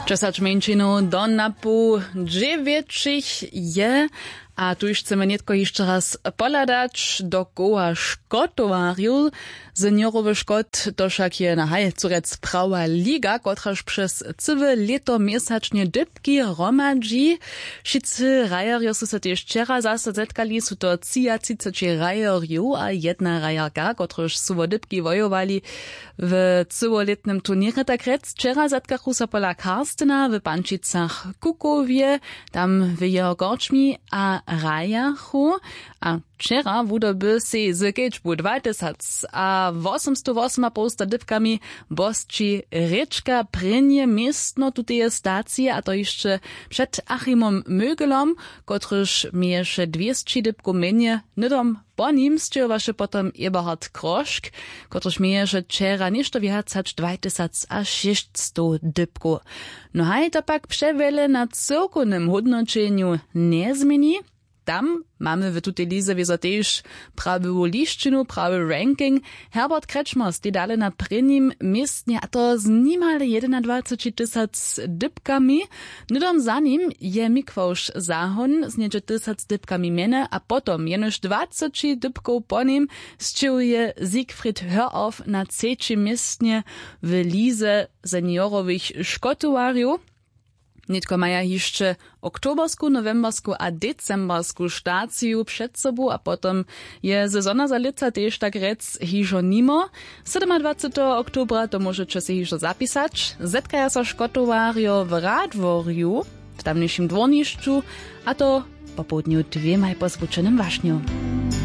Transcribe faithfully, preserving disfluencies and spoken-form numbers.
Česać menšinu do napu dziewięćich je, a tu już chcemy nietko jeszcze raz poladać do koła szkotowariu. Seniorowy szkot to však je na hajcurec prawa liga, kotraż przez całe leto miesacznie dybki romadzi. Wszyscy rajarjo su se też wczera zase zetkali, su to trzydzieści rajarju a jedna rajarka, kotraż su wo dybki wojowali w cyłoletnym turnierze. Tak rec, wczera zetkachu se pola Karstyna w Pančicach Kukowie, tam w jeho gorczmi a rajachu, a wczera wudoby se z kečbu dwajtysac a osemsto osem posta dybkami bosči Rečka prynje miestno tuteje stacije, a to jeszcze przed Achimom Mögelom, kotryż mieše dwieście dybku menje, nydom po nim styrwaše potom Eberhard Krošk, kotryż mieše wczera ništo viacać dwajtysac a šeststo dybku. No haj to pak przewele na cyrkunym hodnočenju nie zmieni. Tam mamy w tutej lize wiezo też prawą liszczynu, prawy ranking. Herbert Kretschmers, die dale na prynnym miestnie, a to z niemal dwadzieścia tysac dybkami. Nudom za nim je Mikwosz Zahon z niedzie tysac dybkami miene, a potom jenoż dwadzieścia dybków po nim zczyłuje Siegfried Hörauf na trzecim miestnie w lize seniorowych szkotowariów. Nitko maja jeszcze oktobersku, novembersku a decembersku staciju przed sobą, a potom je sezona za lica też tak rec hižo nimo. dwudziestego siódmego oktobra to możecie się hižo zapisać. Zetkaja so szkotowario w Radworju, w tamniejszym dworniszczu, a to po południu dwiemaj po zwuczonym waśniu.